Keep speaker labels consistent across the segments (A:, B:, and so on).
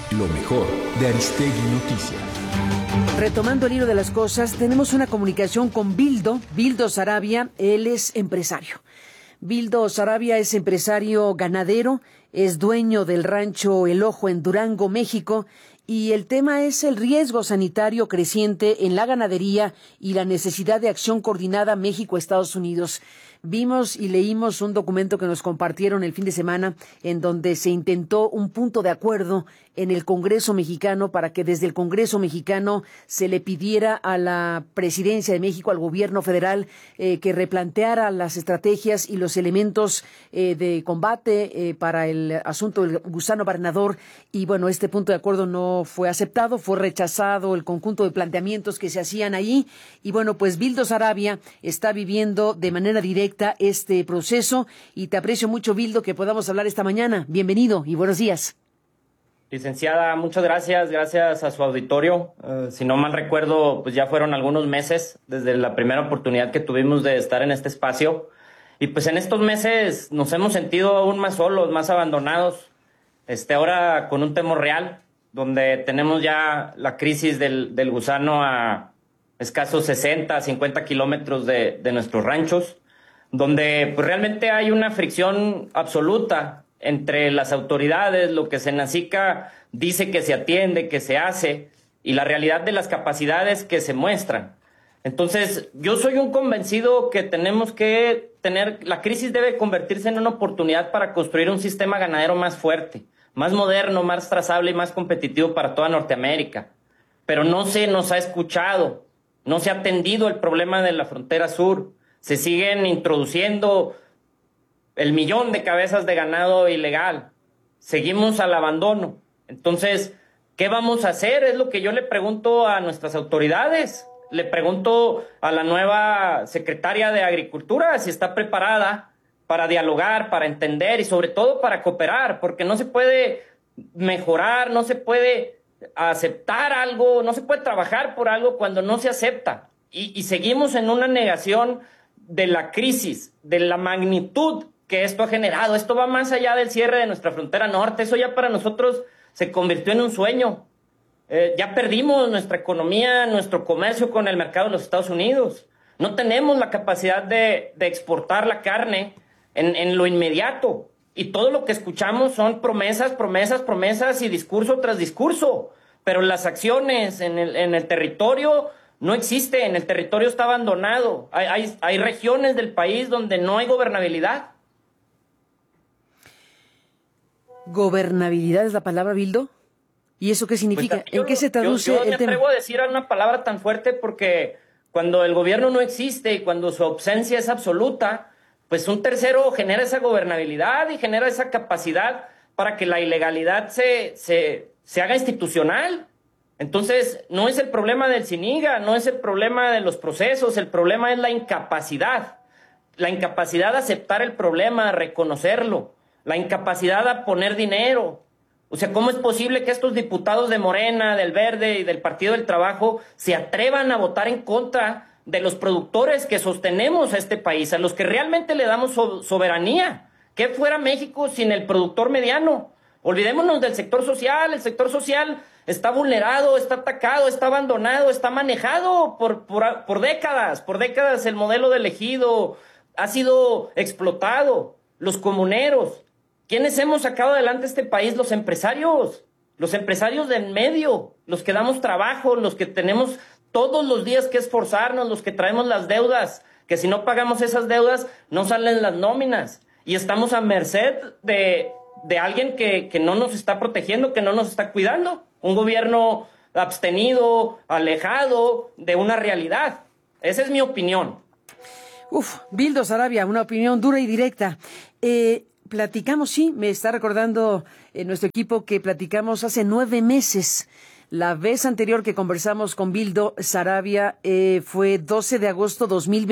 A: Lo mejor de Aristegui Noticias.
B: Retomando el hilo de las cosas, tenemos una comunicación con Bildo Saravia. Él es empresario. Bildo Saravia es empresario ganadero, es dueño del rancho El Ojo en Durango, México, y el tema es el riesgo sanitario creciente en la ganadería y la necesidad de acción coordinada México-Estados Unidos. Vimos y leímos un documento que nos compartieron el fin de semana en donde se intentó un punto de acuerdo en el Congreso mexicano para que desde el Congreso mexicano se le pidiera a la Presidencia de México, al gobierno federal, que replanteara las estrategias y los elementos de combate para el asunto del gusano barrenador. Y bueno, este punto de acuerdo no fue aceptado, fue rechazado el conjunto de planteamientos que se hacían ahí. Y bueno, pues Bildo Saravia está viviendo de manera directa este proceso y te aprecio mucho, Bildo, que podamos hablar esta mañana. Bienvenido y buenos días.
C: Licenciada, muchas gracias a su auditorio. Si no mal recuerdo, pues ya fueron algunos meses desde la primera oportunidad que tuvimos de estar en este espacio. Y pues en estos meses nos hemos sentido aún más solos, más abandonados. Ahora con un temor real, donde tenemos ya la crisis del gusano a escasos 60, 50 kilómetros de nuestros ranchos, donde pues realmente hay una fricción absoluta entre las autoridades, lo que Senacica dice que se atiende, que se hace, y la realidad de las capacidades que se muestran. Entonces, yo soy un convencido que tenemos que la crisis debe convertirse en una oportunidad para construir un sistema ganadero más fuerte, más moderno, más trazable y más competitivo para toda Norteamérica. Pero no se nos ha escuchado, no se ha atendido el problema de la frontera sur. Se siguen introduciendo el 1,000,000 de cabezas de ganado ilegal. Seguimos al abandono. Entonces, ¿qué vamos a hacer? Es lo que yo le pregunto a nuestras autoridades. Le pregunto a la nueva secretaria de Agricultura si está preparada para dialogar, para entender y sobre todo para cooperar, porque no se puede mejorar, no se puede aceptar algo, no se puede trabajar por algo cuando no se acepta. Y seguimos en una negación de la crisis, de la magnitud que esto ha generado. Esto va más allá del cierre de nuestra frontera norte. Eso ya para nosotros se convirtió en un sueño. Ya perdimos nuestra economía, nuestro comercio con el mercado de los Estados Unidos. No tenemos la capacidad de exportar la carne en lo inmediato. Y todo lo que escuchamos son promesas y discurso tras discurso. Pero las acciones en el territorio no existen. El territorio está abandonado. Hay regiones del país donde no hay gobernabilidad.
B: ¿Gobernabilidad es la palabra, Bildo? ¿Y eso qué significa?
C: Pues,
B: ¿en qué se traduce
C: yo
B: el
C: me
B: tema?
C: atrevo a decir una palabra tan fuerte porque cuando el gobierno no existe y cuando su ausencia es absoluta, pues un tercero genera esa gobernabilidad y genera esa capacidad para que la ilegalidad se haga institucional. Entonces, no es el problema del SINIGA, no es el problema de los procesos, el problema es la incapacidad de aceptar el problema, de reconocerlo, la incapacidad de poner dinero. O sea, ¿cómo es posible que estos diputados de Morena, del Verde y del Partido del Trabajo se atrevan a votar en contra de los productores que sostenemos a este país, a los que realmente le damos soberanía? ¿Qué fuera México sin el productor mediano? Olvidémonos del sector social. El sector social está vulnerado, está atacado, está abandonado, está manejado por décadas. Por décadas el modelo del ejido ha sido explotado. Los comuneros. ¿Quiénes hemos sacado adelante este país? Los empresarios del medio, los que damos trabajo, los que tenemos todos los días que esforzarnos, los que traemos las deudas, que si no pagamos esas deudas no salen las nóminas y estamos a merced de alguien que no nos está protegiendo, que no nos está cuidando, un gobierno abstenido, alejado de una realidad. Esa es mi opinión.
B: Bildo Saravia, una opinión dura y directa. Platicamos, sí, me está recordando nuestro equipo que platicamos hace 9 meses. La vez anterior que conversamos con Bildo Saravia fue 12 de agosto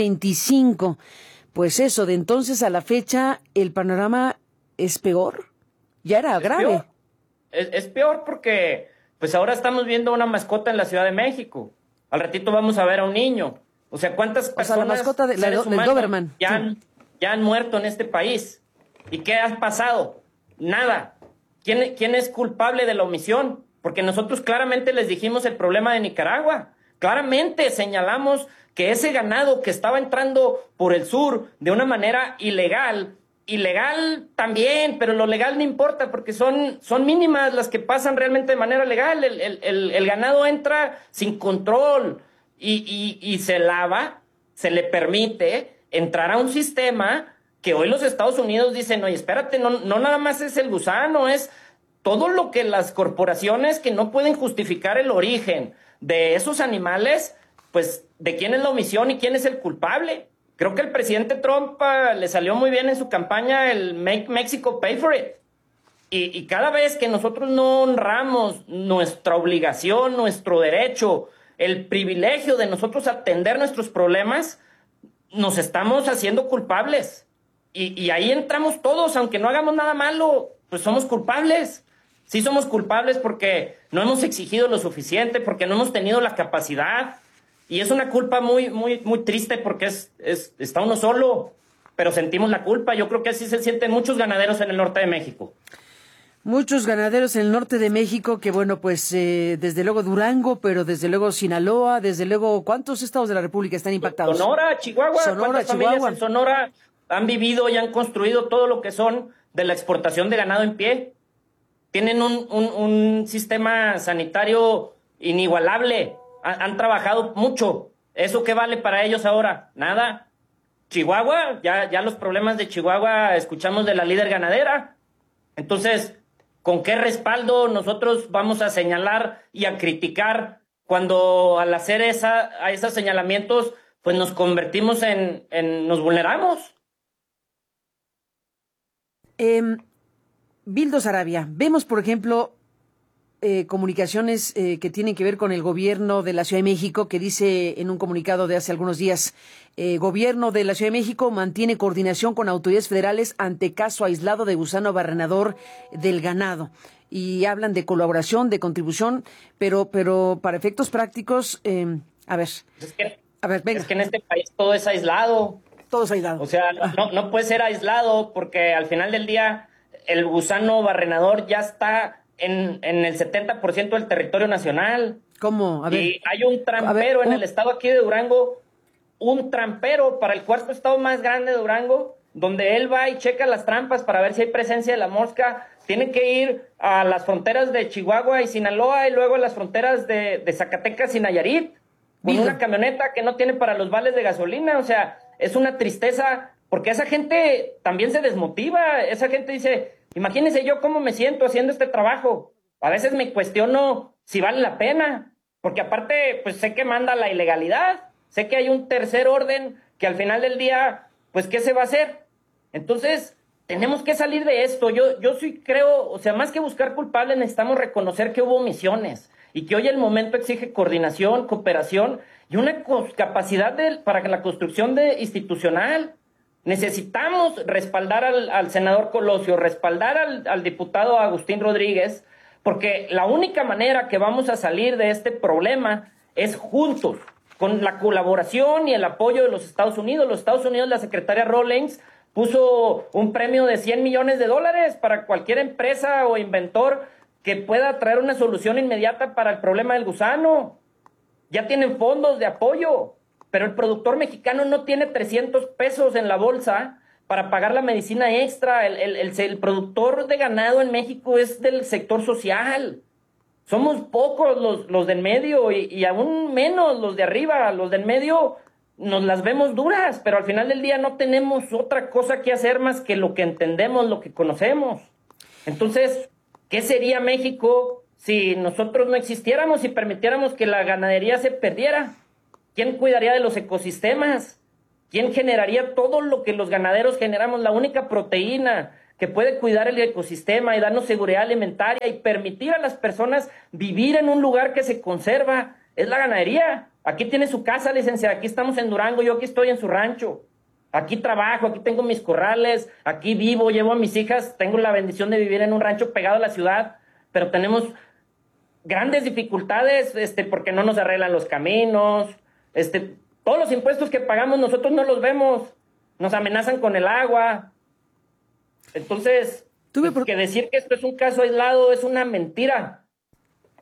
B: 2025. Pues eso, de entonces a la fecha, ¿el panorama es peor? Ya era grave.
C: Es peor porque pues ahora estamos viendo una mascota en la Ciudad de México. Al ratito vamos a ver a un niño. O sea, ¿cuántas personas,
B: la mascota del Doberman,
C: ya han muerto en este país? ¿Y qué ha pasado? Nada. ¿Quién es culpable de la omisión? porque nosotros claramente les dijimos el problema de Nicaragua. Claramente señalamos que ese ganado que estaba entrando por el sur de una manera ilegal también, pero lo legal no importa porque son mínimas las que pasan realmente de manera legal. El ganado entra sin control y se lava, se le permite entrar a un sistema que hoy los Estados Unidos dicen, oye, espérate, no nada más es el gusano, es todo lo que las corporaciones que no pueden justificar el origen de esos animales, pues, ¿de quién es la omisión y quién es el culpable? Creo que el presidente Trump le salió muy bien en su campaña el Make Mexico Pay for It. Y cada vez que nosotros no honramos nuestra obligación, nuestro derecho, el privilegio de nosotros atender nuestros problemas, nos estamos haciendo culpables. Y ahí entramos todos, aunque no hagamos nada malo, pues somos culpables. Sí somos culpables porque no hemos exigido lo suficiente, porque no hemos tenido la capacidad. Y es una culpa muy, muy, muy triste porque está uno solo, pero sentimos la culpa. Yo creo que así se sienten muchos ganaderos en el norte de México.
B: Muchos ganaderos en el norte de México, que bueno, pues desde luego Durango, pero desde luego Sinaloa, desde luego, ¿cuántos estados de la República están impactados?
C: Sonora, Chihuahua. ¿Cuántas familias en Sonora han vivido y han construido todo lo que son de la exportación de ganado en pie? Tienen un sistema sanitario inigualable. Han trabajado mucho. ¿Eso qué vale para ellos ahora? Nada. Chihuahua, ya los problemas de Chihuahua escuchamos de la líder ganadera. Entonces, ¿con qué respaldo nosotros vamos a señalar y a criticar cuando al hacer esos señalamientos, pues nos convertimos nos vulneramos?
B: Bildo Saravia, vemos, por ejemplo, comunicaciones que tienen que ver con el gobierno de la Ciudad de México, que dice en un comunicado de hace algunos días, gobierno de la Ciudad de México mantiene coordinación con autoridades federales ante caso aislado de gusano barrenador del ganado. Y hablan de colaboración, de contribución, pero para efectos prácticos, a ver, venga.
C: Es que en este país todo es aislado.
B: Todo es aislado.
C: O sea, no puede ser aislado porque al final del día el gusano barrenador ya está en el 70% del territorio nacional.
B: ¿Cómo? A ver.
C: Y hay un trampero en el estado aquí de Durango, un trampero para el cuarto estado más grande de Durango, donde él va y checa las trampas para ver si hay presencia de la mosca. Tiene que ir a las fronteras de Chihuahua y Sinaloa y luego a las fronteras de Zacatecas y Nayarit, con una camioneta que no tiene para los vales de gasolina. O sea, es una tristeza porque esa gente también se desmotiva. Esa gente dice, imagínense yo cómo me siento haciendo este trabajo. A veces me cuestiono si vale la pena, porque aparte, pues sé que manda la ilegalidad, sé que hay un tercer orden que al final del día, pues, ¿qué se va a hacer? Entonces, tenemos que salir de esto. Yo sí creo, o sea, más que buscar culpables, necesitamos reconocer que hubo omisiones y que hoy el momento exige coordinación, cooperación y una capacidad para la construcción institucional. Necesitamos respaldar al senador Colosio, respaldar al diputado Agustín Rodríguez, porque la única manera que vamos a salir de este problema es juntos, con la colaboración y el apoyo de los Estados Unidos. Los Estados Unidos, la secretaria Rawlings puso un premio de $100 millones para cualquier empresa o inventor que pueda traer una solución inmediata para el problema del gusano. Ya tienen fondos de apoyo. Pero el productor mexicano no tiene 300 pesos en la bolsa para pagar la medicina extra. El productor de ganado en México es del sector social. Somos pocos los del medio y aún menos los de arriba. Los del medio nos las vemos duras, pero al final del día no tenemos otra cosa que hacer más que lo que entendemos, lo que conocemos. Entonces, ¿qué sería México si nosotros no existiéramos y permitiéramos que la ganadería se perdiera? ¿Quién cuidaría de los ecosistemas? ¿Quién generaría todo lo que los ganaderos generamos? La única proteína que puede cuidar el ecosistema y darnos seguridad alimentaria y permitir a las personas vivir en un lugar que se conserva es la ganadería. Aquí tiene su casa, licenciada. Aquí estamos en Durango, yo aquí estoy en su rancho. Aquí trabajo, aquí tengo mis corrales, aquí vivo, llevo a mis hijas. Tengo la bendición de vivir en un rancho pegado a la ciudad, pero tenemos grandes dificultades porque no nos arreglan los caminos. Todos los impuestos que pagamos nosotros no los vemos, nos amenazan con el agua. Entonces, que decir que esto es un caso aislado es una mentira.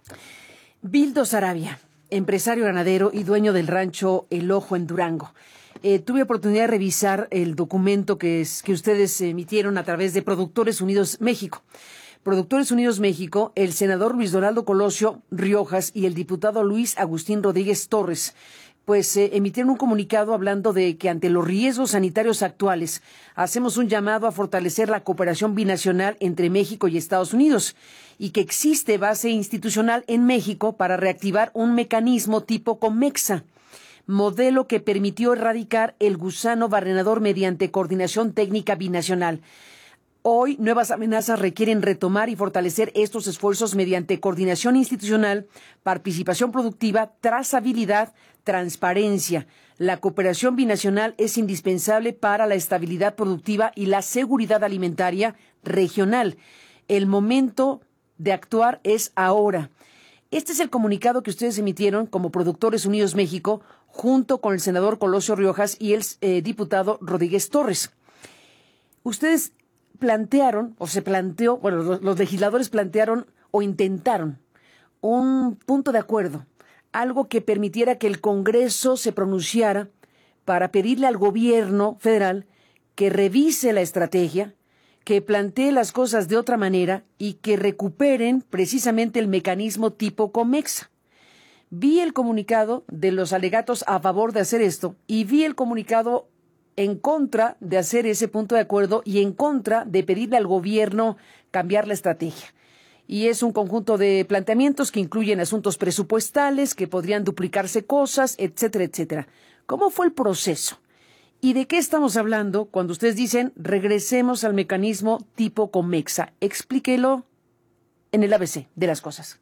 B: Bildo Sarabia, empresario ganadero y dueño del rancho El Ojo en Durango. Tuve oportunidad de revisar el documento que ustedes emitieron a través de Productores Unidos México. Productores Unidos México, el senador Luis Donaldo Colosio Riojas y el diputado Luis Agustín Rodríguez Torres, pues emitieron un comunicado hablando de que ante los riesgos sanitarios actuales, hacemos un llamado a fortalecer la cooperación binacional entre México y Estados Unidos y que existe base institucional en México para reactivar un mecanismo tipo COMEXA, modelo que permitió erradicar el gusano barrenador mediante coordinación técnica binacional. Hoy, nuevas amenazas requieren retomar y fortalecer estos esfuerzos mediante coordinación institucional, participación productiva, trazabilidad, transparencia. La cooperación binacional es indispensable para la estabilidad productiva y la seguridad alimentaria regional. El momento de actuar es ahora. Este es el comunicado que ustedes emitieron como Productores Unidos México, junto con el senador Colosio Riojas y el diputado Rodríguez Torres. Ustedes plantearon, o se planteó, bueno, los legisladores plantearon o intentaron un punto de acuerdo, algo que permitiera que el Congreso se pronunciara para pedirle al gobierno federal que revise la estrategia, que plantee las cosas de otra manera y que recuperen precisamente el mecanismo tipo COMEXA. Vi el comunicado de los alegatos a favor de hacer esto y vi el comunicado en contra de hacer ese punto de acuerdo y en contra de pedirle al gobierno cambiar la estrategia. Y es un conjunto de planteamientos que incluyen asuntos presupuestales, que podrían duplicarse cosas, etcétera, etcétera. ¿Cómo fue el proceso? ¿Y de qué estamos hablando cuando ustedes dicen regresemos al mecanismo tipo COMEXA? Explíquelo en el ABC de las cosas.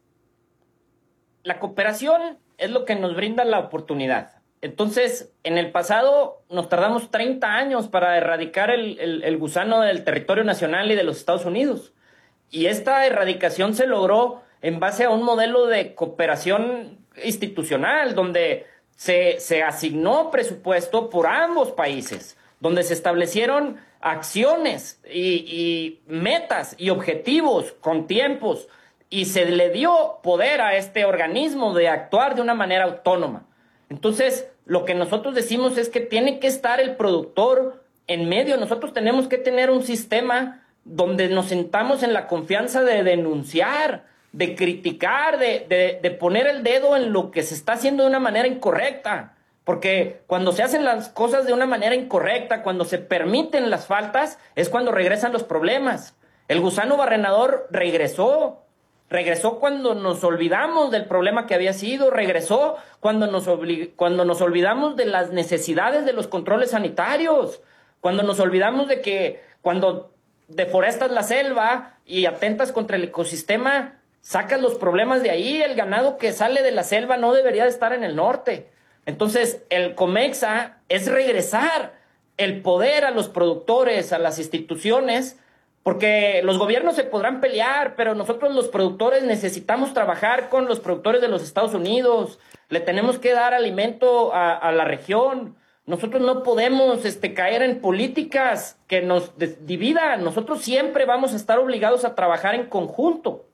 C: La cooperación es lo que nos brinda la oportunidad. Entonces, en el pasado nos tardamos 30 años para erradicar el gusano del territorio nacional y de los Estados Unidos. Y esta erradicación se logró en base a un modelo de cooperación institucional, donde se asignó presupuesto por ambos países, donde se establecieron acciones y metas y objetivos con tiempos, y se le dio poder a este organismo de actuar de una manera autónoma. Entonces, lo que nosotros decimos es que tiene que estar el productor en medio. Nosotros tenemos que tener un sistema donde nos sentamos en la confianza de denunciar, de criticar, de poner el dedo en lo que se está haciendo de una manera incorrecta. Porque cuando se hacen las cosas de una manera incorrecta, cuando se permiten las faltas, es cuando regresan los problemas. El gusano barrenador regresó cuando nos olvidamos del problema que había sido, regresó cuando nos olvidamos de las necesidades de los controles sanitarios, cuando nos olvidamos de que cuando deforestas la selva y atentas contra el ecosistema, sacas los problemas de ahí. El ganado que sale de la selva no debería de estar en el norte. Entonces, el COMEXA es regresar el poder a los productores, a las instituciones, porque los gobiernos se podrán pelear, pero nosotros los productores necesitamos trabajar con los productores de los Estados Unidos. Le tenemos que dar alimento a la región. Nosotros no podemos caer en políticas que nos dividan. Nosotros siempre vamos a estar obligados a trabajar en conjunto.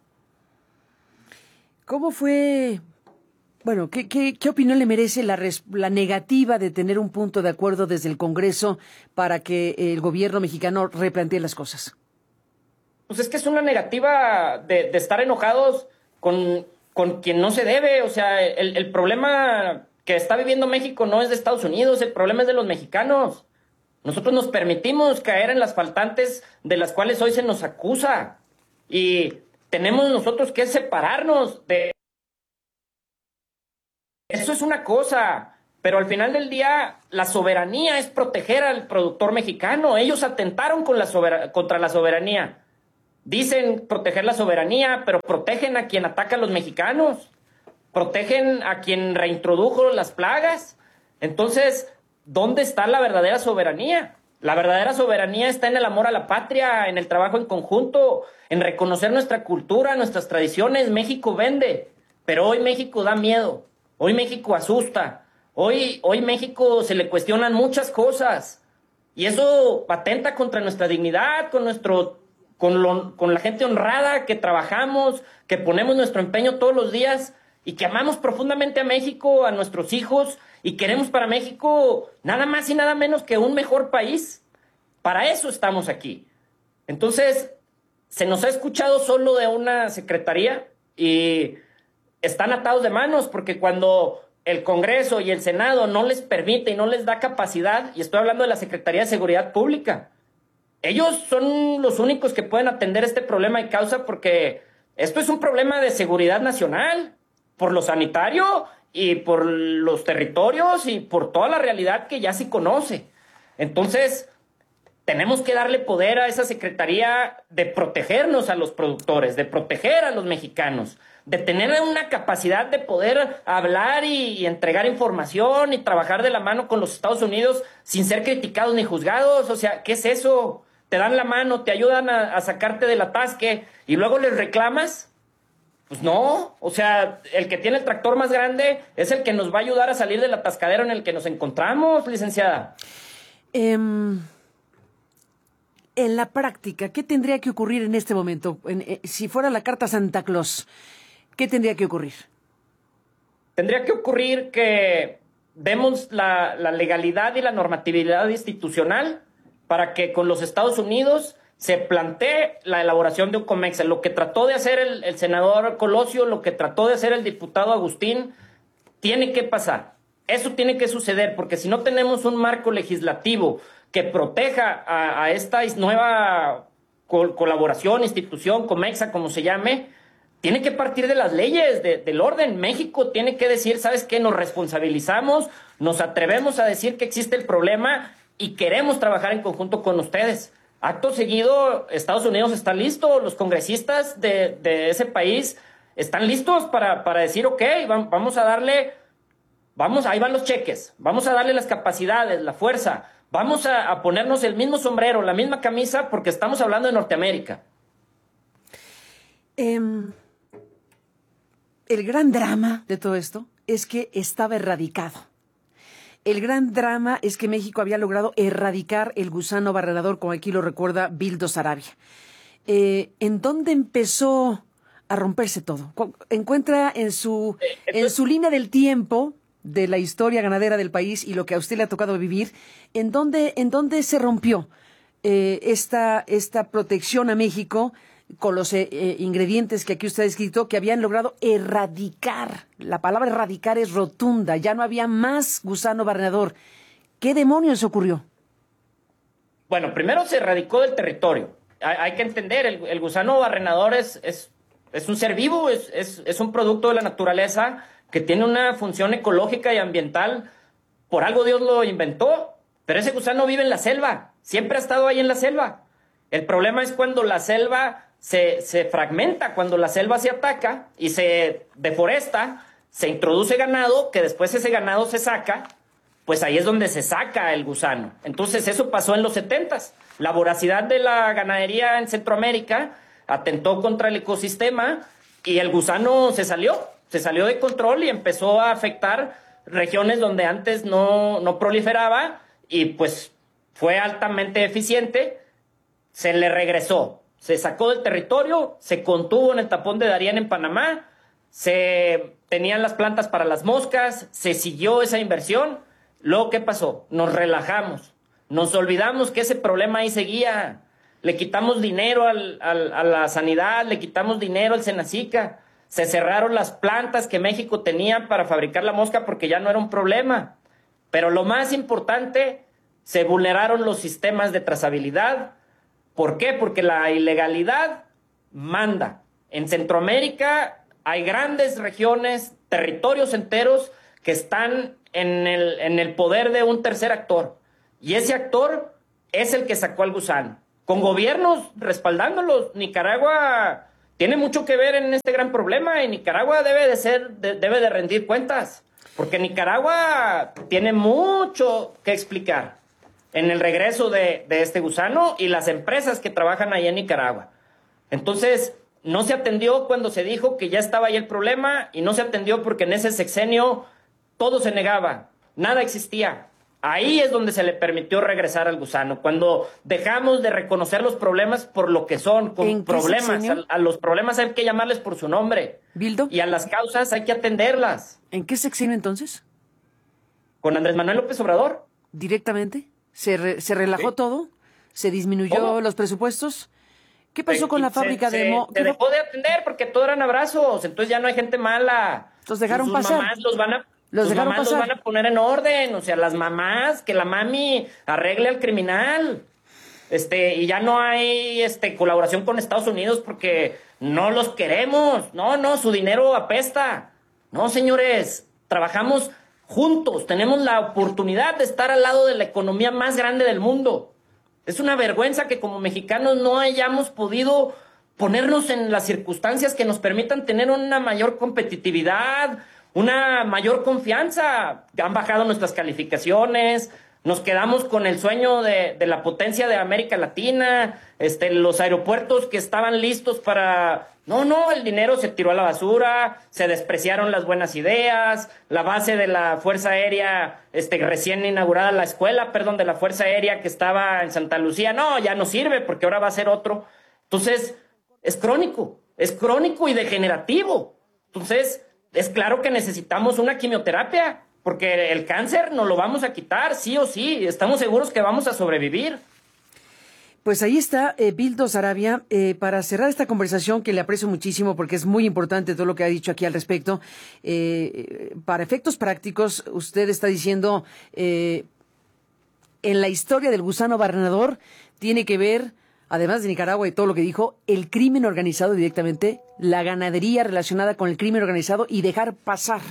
B: ¿Cómo fue? Bueno, ¿qué opinión le merece la negativa de tener un punto de acuerdo desde el Congreso para que el gobierno mexicano replantee las cosas?
C: Pues es que es una negativa de estar enojados con quien no se debe. O sea, el problema que está viviendo México no es de Estados Unidos, el problema es de los mexicanos. Nosotros nos permitimos caer en las faltantes de las cuales hoy se nos acusa. Y tenemos nosotros que separarnos de... Eso es una cosa, pero al final del día la soberanía es proteger al productor mexicano. Ellos atentaron contra la soberanía. Dicen proteger la soberanía, pero protegen a quien ataca a los mexicanos. Protegen a quien reintrodujo las plagas. Entonces, ¿dónde está la verdadera soberanía? La verdadera soberanía está en el amor a la patria, en el trabajo en conjunto, en reconocer nuestra cultura, nuestras tradiciones. México vende, pero hoy México da miedo. Hoy México asusta. Hoy México se le cuestionan muchas cosas. Y eso atenta contra nuestra dignidad, con nuestro con la gente honrada que trabajamos, que ponemos nuestro empeño todos los días y que amamos profundamente a México, a nuestros hijos, y queremos para México nada más y nada menos que un mejor país. Para eso estamos aquí. Entonces, se nos ha escuchado solo de una secretaría y están atados de manos, porque cuando el Congreso y el Senado no les permite y no les da capacidad, y estoy hablando de la Secretaría de Seguridad Pública, ellos son los únicos que pueden atender este problema y causa, porque esto es un problema de seguridad nacional, por lo sanitario y por los territorios y por toda la realidad que ya se conoce. Entonces, tenemos que darle poder a esa secretaría de protegernos a los productores, de proteger a los mexicanos, de tener una capacidad de poder hablar y entregar información y trabajar de la mano con los Estados Unidos sin ser criticados ni juzgados. O sea, ¿qué es eso? Te dan la mano, te ayudan a sacarte del atasque y luego les reclamas. Pues no, o sea, el que tiene el tractor más grande es el que nos va a ayudar a salir del atascadero en el que nos encontramos, licenciada.
B: En la práctica, ¿qué tendría que ocurrir en este momento? Si fuera la carta Santa Claus, ¿qué tendría que ocurrir?
C: Tendría que ocurrir que demos la legalidad y la normatividad institucional para que con los Estados Unidos se plantee la elaboración de un COMEXA. Lo que trató de hacer el senador Colosio, lo que trató de hacer el diputado Agustín, tiene que pasar. Eso tiene que suceder, porque si no tenemos un marco legislativo que proteja a esta nueva colaboración, institución, COMEXA, como se llame, tiene que partir de las leyes, del orden. México tiene que decir, ¿sabes qué? Nos responsabilizamos, nos atrevemos a decir que existe el problema y queremos trabajar en conjunto con ustedes. Acto seguido, Estados Unidos está listo, los congresistas de ese país están listos para decir, ok, vamos a darle, ahí van los cheques, vamos a darle las capacidades, la fuerza, vamos a ponernos el mismo sombrero, la misma camisa, porque estamos hablando de Norteamérica.
B: El gran drama de todo esto es que estaba erradicado. El gran drama es que México había logrado erradicar el gusano barrenador, como aquí lo recuerda Bildo Saravia. ¿En dónde empezó a romperse todo? Encuentra en su línea del tiempo de la historia ganadera del país y lo que a usted le ha tocado vivir, ¿en dónde se rompió esta protección a México con los ingredientes que aquí usted ha escrito, que habían logrado erradicar? La palabra erradicar es rotunda, ya no había más gusano barrenador. ¿Qué demonios ocurrió?
C: Bueno, primero se erradicó del territorio. Hay que entender, el gusano barrenador es un ser vivo, es un producto de la naturaleza que tiene una función ecológica y ambiental. Por algo Dios lo inventó, pero ese gusano vive en la selva, siempre ha estado ahí en la selva. El problema es cuando la selva se fragmenta, cuando la selva se ataca y se deforesta, se introduce ganado, que después ese ganado se saca, pues ahí es donde se saca el gusano. Entonces eso pasó en los 70s. La voracidad de la ganadería en Centroamérica atentó contra el ecosistema y el gusano se salió de control y empezó a afectar regiones donde antes no proliferaba y pues fue altamente eficiente. Se le regresó, se sacó del territorio, se contuvo en el tapón de Darién en Panamá, se tenían las plantas para las moscas, se siguió esa inversión. Luego, ¿qué pasó? Nos relajamos, nos olvidamos que ese problema ahí seguía, le quitamos dinero a la sanidad, le quitamos dinero al Senacica, se cerraron las plantas que México tenía para fabricar la mosca porque ya no era un problema. Pero lo más importante, se vulneraron los sistemas de trazabilidad. ¿Por qué? Porque la ilegalidad manda. En Centroamérica hay grandes regiones, territorios enteros que están en el poder de un tercer actor. Y ese actor es el que sacó al gusano. Con gobiernos respaldándolos. Nicaragua tiene mucho que ver en este gran problema y Nicaragua debe de rendir cuentas. Porque Nicaragua tiene mucho que explicar en el regreso de este gusano y las empresas que trabajan ahí en Nicaragua. Entonces, no se atendió cuando se dijo que ya estaba ahí el problema y no se atendió porque en ese sexenio todo se negaba, nada existía. Ahí es donde se le permitió regresar al gusano, cuando dejamos de reconocer los problemas por lo que son, con problemas. A los problemas hay que llamarles por su nombre.
B: ¿Bildo?
C: Y a las causas hay que atenderlas.
B: ¿En qué sexenio entonces?
C: Con Andrés Manuel López Obrador.
B: ¿Directamente? ¿Se relajó todo? ¿Se disminuyó los presupuestos? ¿Qué pasó con la fábrica de
C: Se dejó de atender porque todo eran abrazos, entonces ya no hay gente mala.
B: Los dejaron pasar.
C: Mamás los van a poner en orden, o sea, las mamás, que la mami arregle al criminal. Y ya no hay colaboración con Estados Unidos porque no los queremos. No, su dinero apesta. No, señores, trabajamos juntos, tenemos la oportunidad de estar al lado de la economía más grande del mundo. Es una vergüenza que como mexicanos no hayamos podido ponernos en las circunstancias que nos permitan tener una mayor competitividad, una mayor confianza. Han bajado nuestras calificaciones, nos quedamos con el sueño de la potencia de América Latina, los aeropuertos que estaban listos para... No, el dinero se tiró a la basura, se despreciaron las buenas ideas, la base de la Fuerza Aérea, recién inaugurada la escuela, de la Fuerza Aérea que estaba en Santa Lucía, no, ya no sirve porque ahora va a ser otro. Entonces, es crónico y degenerativo. Entonces, es claro que necesitamos una quimioterapia, porque el cáncer nos lo vamos a quitar, sí o sí, estamos seguros que vamos a sobrevivir.
B: Pues ahí está, Bildo Saravia, para cerrar esta conversación que le aprecio muchísimo porque es muy importante todo lo que ha dicho aquí al respecto. Para efectos prácticos, usted está diciendo, en la historia del gusano barrenador tiene que ver, además de Nicaragua y todo lo que dijo, el crimen organizado directamente, la ganadería relacionada con el crimen organizado y dejar pasar.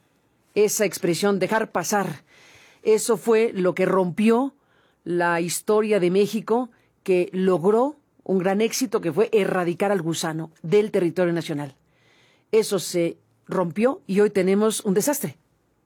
B: Esa expresión, dejar pasar, eso fue lo que rompió la historia de México, que logró un gran éxito que fue erradicar al gusano del territorio nacional. Eso se rompió y hoy tenemos un desastre.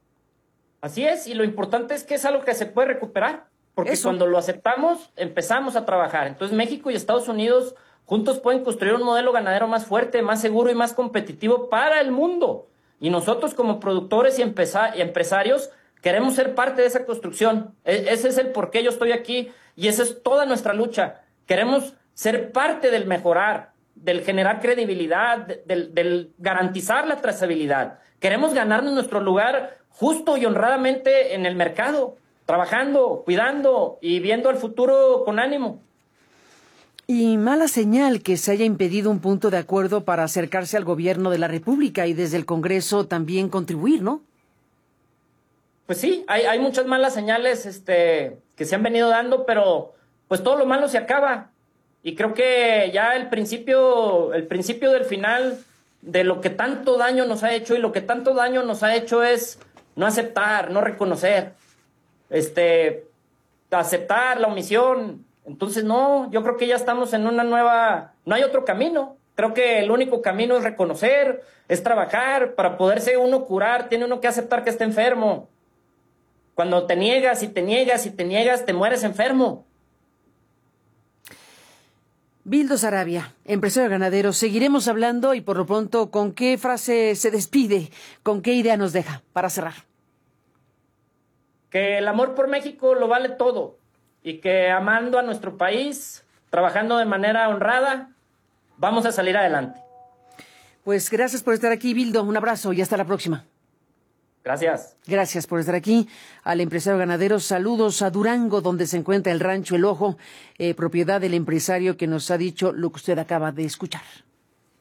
C: Así es, y lo importante es que es algo que se puede recuperar, porque cuando lo aceptamos, empezamos a trabajar. Entonces México y Estados Unidos juntos pueden construir un modelo ganadero más fuerte, más seguro y más competitivo para el mundo. Y nosotros como productores y empresarios queremos ser parte de esa construcción. Ese es el por qué yo estoy aquí y esa es toda nuestra lucha. Queremos ser parte del mejorar, del generar credibilidad, del garantizar la trazabilidad. Queremos ganarnos nuestro lugar justo y honradamente en el mercado, trabajando, cuidando y viendo al futuro con ánimo.
B: Y mala señal que se haya impedido un punto de acuerdo para acercarse al gobierno de la República y desde el Congreso también contribuir, ¿no?
C: Pues sí, hay muchas malas señales que se han venido dando, pero pues todo lo malo se acaba. Y creo que ya el principio del final de lo que tanto daño nos ha hecho, y lo que tanto daño nos ha hecho es no aceptar, no reconocer, aceptar la omisión. Entonces no, yo creo que ya estamos en una nueva, no hay otro camino. Creo que el único camino es reconocer, es trabajar. Para poderse uno curar, tiene uno que aceptar que está enfermo. Cuando te niegas y te niegas y te niegas, te mueres enfermo.
B: Bildo Saravia, empresario ganadero, seguiremos hablando y por lo pronto, ¿con qué frase se despide? ¿Con qué idea nos deja para cerrar?
C: Que el amor por México lo vale todo y que amando a nuestro país, trabajando de manera honrada, vamos a salir adelante.
B: Pues gracias por estar aquí, Bildo. Un abrazo y hasta la próxima.
C: Gracias.
B: Gracias por estar aquí. Al empresario ganadero, saludos a Durango, donde se encuentra el rancho El Ojo, propiedad del empresario que nos ha dicho lo que usted acaba de escuchar.